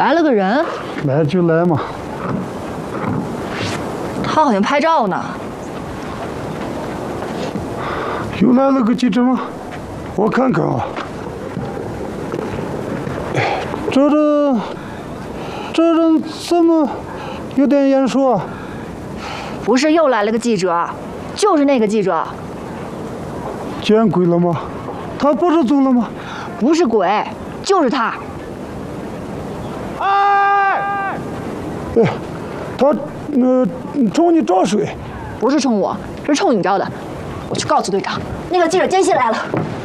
来了个人， 来就来嘛。 他好像拍照呢。 又来了个记者吗？我看看啊。这人怎么有点眼熟啊？ 不是又来了个记者，就是那个记者。 见鬼了吗？他不是走了吗？ 不是鬼，就是他。 哎，他冲你找谁？ 不是冲我，是冲你招的。我去告诉队长，那个记者奸细来了。